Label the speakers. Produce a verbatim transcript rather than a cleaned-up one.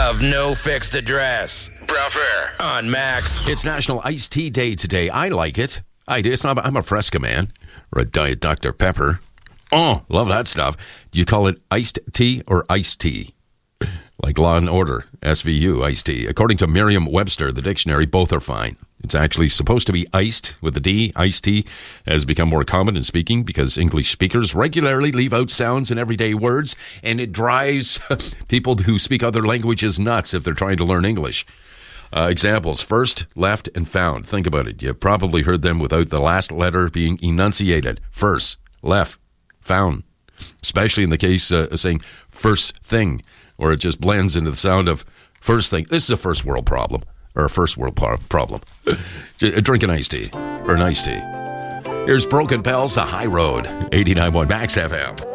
Speaker 1: of No Fixed Address. Bruffer on Max.
Speaker 2: It's National Iced Tea Day today. I like it. I do. It's not. I'm a Fresca man or a Diet Doctor Pepper. Oh, love that stuff. Do you call it iced tea or iced tea? Like Law and Order, S V U, iced tea. According to Merriam-Webster, the dictionary, both are fine. It's actually supposed to be iced with a D. Iced tea has become more common in speaking because English speakers regularly leave out sounds in everyday words, and it drives people who speak other languages nuts if they're trying to learn English. Uh, examples, first, left, and found. Think about it. You've probably heard them without the last letter being enunciated. First, left, found. Especially in the case uh, of saying first thing, or it just blends into the sound of first thing. This is a first world problem, or a first world par- problem. Drink an iced tea, or an iced tea. Here's Broken Bells, The High Road, eighty-nine point one Max F M.